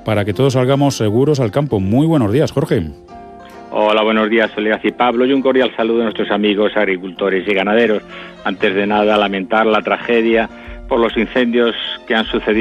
para que todos salgamos seguros al campo. Muy buenos días, Jorge. Hola, buenos días, Soledad y Pablo, y un cordial saludo a nuestros amigos agricultores y ganaderos. Antes de nada, lamentar la tragedia por los incendios que han sucedido